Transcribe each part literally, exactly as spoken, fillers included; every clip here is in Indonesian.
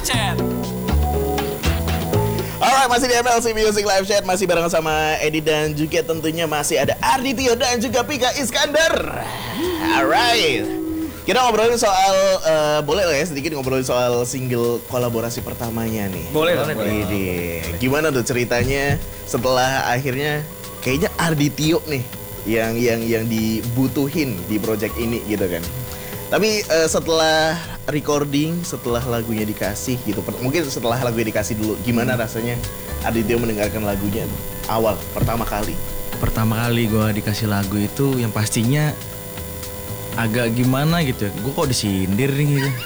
Chat. Alright, masih di M L C Music Live Chat, masih bareng sama Edi dan juga tentunya masih ada Arditio dan juga Pika Iskandar. Alright, kita ngobrolin soal, uh, boleh lah ya sedikit ngobrolin soal single kolaborasi pertamanya nih. Boleh lah. Ini gimana tuh ceritanya setelah akhirnya kayaknya Arditio nih yang yang yang dibutuhin di project ini gitu kan. Tapi uh, setelah recording, setelah lagunya dikasih gitu, per- mungkin setelah lagunya dikasih dulu, gimana rasanya Arditio mendengarkan lagunya awal, pertama kali? Pertama kali gue dikasih lagu itu yang pastinya agak gimana gitu ya, gue kok disindir nih gitu.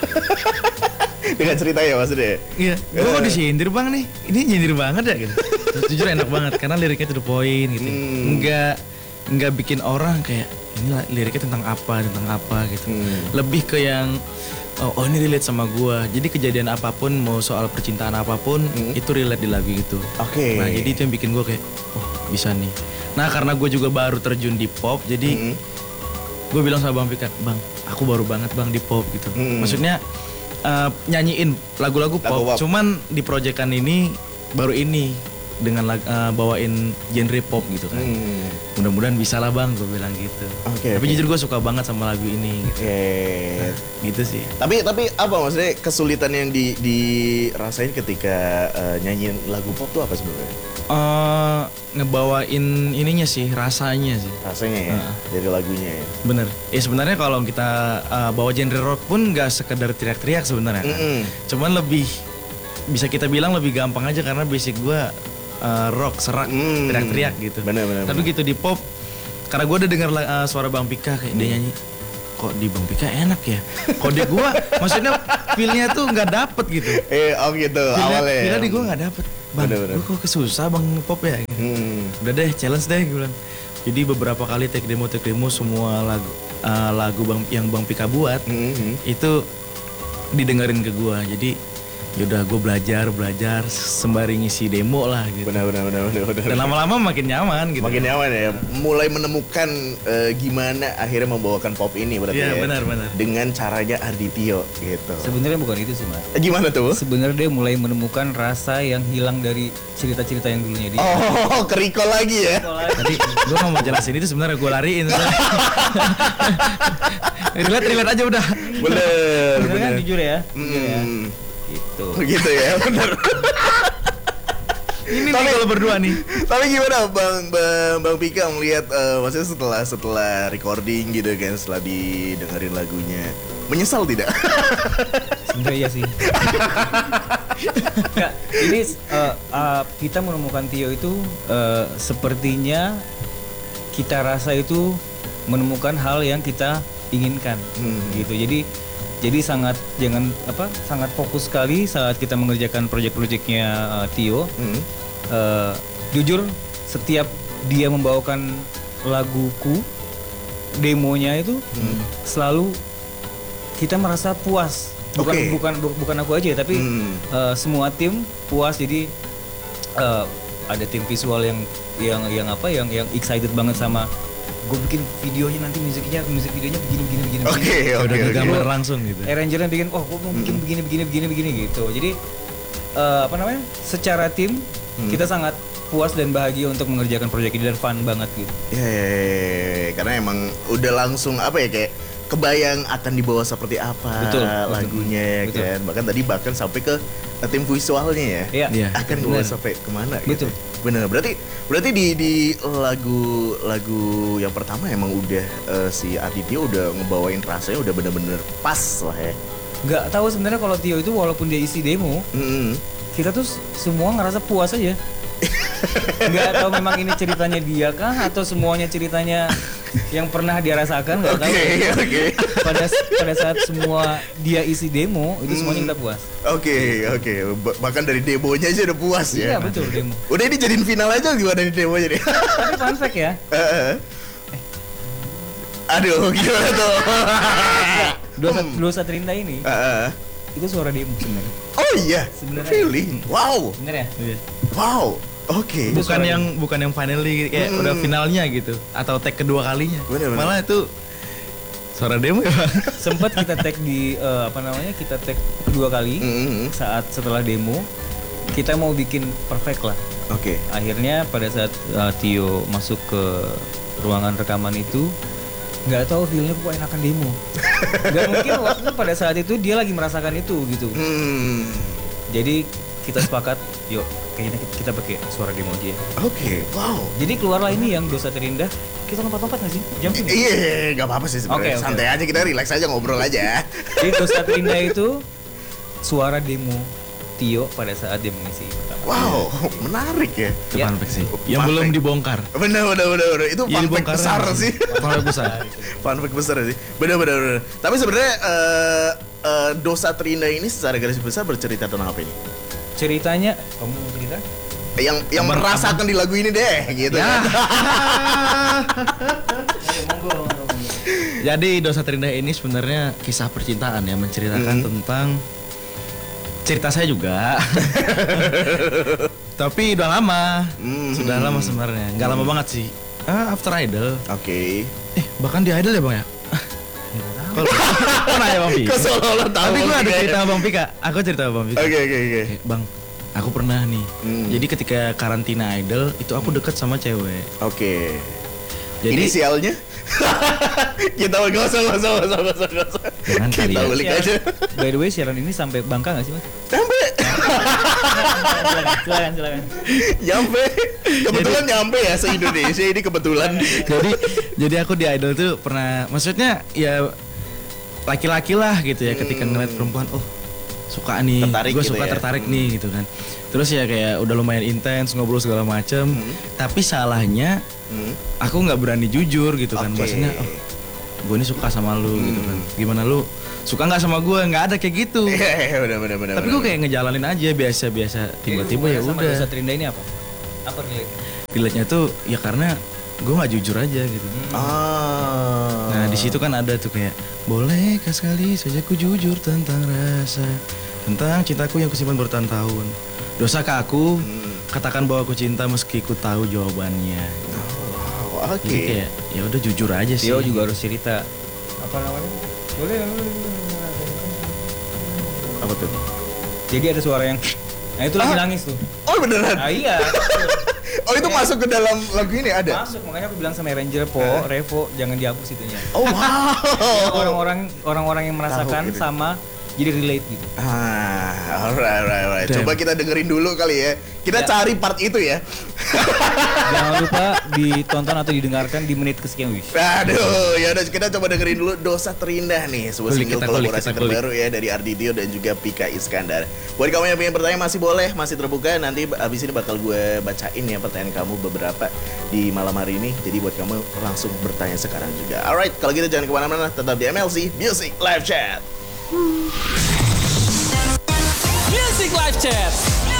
Dengan ceritanya maksudnya? Iya, gue kok disindir bang nih, ini nyindir banget ya gitu. Terus jujur enak banget, karena liriknya to the point gitu. Hmm. Enggak, enggak bikin orang kayak, ini liriknya tentang apa, tentang apa gitu. Hmm. Lebih ke yang oh, oh ini relate sama gua. Jadi kejadian apapun, mau soal percintaan apapun, Hmm. itu relate di lagu itu. Oke. Nah jadi itu yang bikin gua kayak oh bisa nih. Nah karena gue juga baru terjun di pop, jadi Hmm. gue bilang sama Bang Pika, Bang aku baru banget bang di pop gitu. Hmm. Maksudnya uh, nyanyiin lagu-lagu pop, Lagu pop. cuman di proyekan ini baru ini dengan lag- uh, bawain genre pop gitu kan. Hmm. Mudah-mudahan bisa lah bang, gue bilang gitu. Oke, Tapi oke. jujur gue suka banget sama lagu ini gitu. Oke. Gitu sih. Tapi tapi apa maksudnya kesulitan yang di dirasain ketika uh, nyanyiin lagu pop tuh apa sebenarnya? Uh, ngebawain ininya sih, rasanya sih. Rasanya ya, Heeh. dari lagunya ya. Bener. Ya sebenarnya kalau kita uh, bawa genre rock pun nggak sekedar teriak-teriak sebenarnya kan. Mm-mm. Cuman lebih bisa kita bilang lebih gampang aja karena basic gue uh, rock, serak, Mm. teriak-teriak gitu. Bener, bener, Tapi bener. gitu di pop, karena gue udah denger uh, suara Bang Pika kayak dia nyanyi, kok di Bang Pika enak ya. Kok di gue, maksudnya feel-nya tuh nggak dapet gitu. Eh, oh gitu Feel-nya, awalnya. feel-nya ya. di gue nggak dapet. Bang, Bener-bener. gue kok kesusah bang pop ya. Hmm. Udah deh, challenge deh gue bilang. Jadi beberapa kali take demo take demo semua lagu uh, lagu bang yang Bang Pika buat Hmm. itu didengerin ke gue. Jadi yaudah gue belajar belajar sembari ngisi demo lah gitu. Benar benar benar benar. benar. Dan lama-lama makin nyaman gitu. Makin nyaman ya. Mulai menemukan eh, gimana akhirnya membawakan pop ini berarti Iya, ya. benar, benar. Dengan caranya Arditio gitu. Sebenarnya bukan itu sih mas. Eh, Gimana tuh? Sebenarnya dia mulai menemukan rasa yang hilang dari cerita-cerita yang dulunya dia. Oh, keriko lagi ya. Tadi gue nggak mau jelasin itu sebenarnya gue lariin. relate relate aja udah. Bener, Bener kan bener. jujur ya. Jujur ya. Hmm. Gitu. Gitu ya, bener. Ini nih kalau berdua nih. Tapi gimana Bang Bang, Bang Pika melihat eh, maksudnya setelah setelah recording gitu kan, setelah didengerin lagunya, menyesal tidak? Sebenarnya iya sih. Nggak, ini uh, uh, kita menemukan Tio itu uh, sepertinya kita rasa itu menemukan hal yang kita inginkan, Hmm. gitu. Jadi jadi sangat jangan apa sangat fokus sekali saat kita mengerjakan proyek-proyeknya uh, Tio. Hmm. Uh, jujur setiap dia membawakan laguku demonya itu selalu kita merasa puas. Bukan Oke. bukan bu- bukan aku aja tapi Hmm. uh, semua tim puas. Jadi uh, ada tim visual yang yang yang apa yang yang excited banget sama gue bikin videonya, nanti musiknya musik videonya begini begini begini Oke, begini. oke, Udah oke. gambar langsung gitu. Arrangernya bikin oh gue mau bikin begini begini begini begini gitu. Jadi uh, apa namanya secara tim kita sangat puas dan bahagia untuk mengerjakan proyek ini dan fun banget gitu. Ya, ya, ya, ya, karena emang udah langsung apa ya kayak kebayang akan dibawa seperti apa Betul, betul. lagunya ya Betul. kan. Bahkan tadi bahkan sampai ke eh, tim visualnya ya. Iya. Iya. Akan dibawa Bener. sampai kemana Betul. gitu. Bener. Berarti berarti di di lagu lagu yang pertama emang udah eh, si Arditio udah ngebawain rasanya udah bener-bener pas lah ya. Nggak tahu sebenarnya kalau Tio itu walaupun dia isi demo Mm-mm. kita tuh semua ngerasa puas aja. Nggak tahu memang ini ceritanya dia kah atau semuanya ceritanya yang pernah dia rasakan, nggak tahu. Oke, oke. Pada pada saat semua dia isi demo itu semuanya kita puas. Oke, oke. Ba- Bahkan dari demonya aja udah puas ya. Iya betul demo. Udah ini jadiin final aja gimana di demonya nih? Tapi fun fact ya, Heeh. Aduh, gimana tuh? dua sat dua Satrinda ini Heeh. itu suara demo sebenarnya. Oh iya, Sebenarnya. really? Wow, Bener ya? Iya. wow. Oke. Bukan suara yang bukan yang finally kayak Hmm. udah finalnya gitu atau take kedua kalinya. Bener, bener. Malah itu Suara demo ya bang? Sempat kita tag di eh, apa namanya? Kita tag dua kali Mm-hmm. saat setelah demo. Kita mau bikin perfect lah. Oke. Akhirnya pada saat eh, Tio masuk ke ruangan rekaman itu, nggak tahu feelnya kok enakan demo. Gak mungkin waktu itu pada saat itu dia lagi merasakan itu gitu. Hmm. Jadi kita sepakat, yuk kayaknya kita pakai suara demo aja. Oke. Wow. Jadi keluarlah ini yang Dosa Terindah. Kita lompat-lompat nggak sih? Jumping. I- Iya, nggak apa-apa sih sebenarnya. Oke, oke. Santai aja, kita relax aja, ngobrol aja. Jadi Dosa Terindah itu suara demo Tio pada saat dia mengisi pertama. Wow, menarik ya. Itu Ya. fun fact sih. Yang Fun belum fact. dibongkar. Bener, bener, bener, bener. Itu Iya, fun fact dibongkar besar langsung. sih. Fun fact besar. Fun fact besar sih. Bener, bener, bener. Tapi sebenarnya eh, eh, Dosa Terindah ini secara garis besar bercerita tentang apa ini? Ceritanya, kamu mau cerita? Yang yang Abang- merasakan di lagu ini deh, gitu Ya. kan. Jadi Dosa Terindah ini sebenarnya kisah percintaan ya, menceritakan Hmm. tentang cerita saya juga. Tapi udah lama. Hmm. Sudah lama sebenarnya. Nggak lama banget sih. Ah, after Idol. Oke. Eh, bahkan di Idol ya, Bang ya? Kalau kok nanya Bang Pika? Kok seolah-olah tahu Tapi gue Bang ada Pika ya? cerita Bang Pika. Aku cerita Bang Pika. Oke, oke, oke. Eh, Bang, aku pernah nih. Hmm. Jadi ketika karantina Idol, itu aku deket sama cewek. Oke. Jadi Inisialnya? Kita nggak usah, nggak usah, nggak usah, nggak usah, nggak usah. Jangan kali Kita ya. ulik Siaran- aja. By the way, siaran ini sampai Bangka nggak sih mas? Sampai, silakan, silakan, silakan. nyampe. Kebetulan nyampe ya se Indonesia ini kebetulan. jadi jadi aku di Idol tuh pernah, maksudnya ya laki-laki lah gitu ya, ketika ngeliat perempuan, oh suka nih, Tertarik gue gitu suka ya. tertarik nih gitu kan. Terus ya kayak udah lumayan intens ngobrol segala macem. Tapi salahnya Hmm. aku nggak berani jujur gitu kan. Oke. Maksudnya, oh, gue ini suka sama lu gitu kan. Gimana lu suka nggak sama gue? Nggak ada kayak gitu. Iya, benar, benar, benar. Tapi gue kayak ngejalanin aja biasa-biasa. Tiba-tiba ya Sama Dosa udah. Terindah ini apa? Apa relate? Relate-nya tuh ya karena gue nggak jujur aja gitu. Ah. Nah di situ kan ada tuh kayak, bolehkah sekali saja ku jujur tentang rasa, tentang cintaku yang kusimpan bertahun-tahun. Dosa ke aku, katakan bahwa aku cinta meski ku tahu jawabannya. Wow, oke. Jadi kayak ya udah jujur aja sih. Tio juga harus cerita. Apa namanya? Boleh. Apa tuh? Jadi ada suara yang, nah itu lagi Ah. nangis tuh. Oh, beneran. Ah iya. Oh, itu masuk ke dalam lagu ini ada. Masuk, makanya aku bilang sama Ranger Po, Revo jangan dihapus itunya. Oh, wow. Orang-orang orang-orang yang merasakan gitu. sama jadi relate gitu. Ah, alright, alright, alright. Damn. Coba kita dengerin dulu kali ya. Kita Ya. cari part itu ya. Jangan lupa ditonton atau didengarkan di menit kesekian wih. Aduh, ya udah kita coba dengerin dulu Dosa Terindah nih, sebuah Kulik, single kita kulik, kolaborasi kita kulik. terbaru ya dari Arditio dan juga Pika Iskandar. Buat kamu yang pengen bertanya masih boleh, masih terbuka. Nanti abis ini bakal gue bacain ya pertanyaan kamu beberapa di malam hari ini. Jadi buat kamu langsung bertanya sekarang juga. Alright, kalau gitu jangan kemana-mana, tetap di M L C Music Live Chat. Music Live Chat.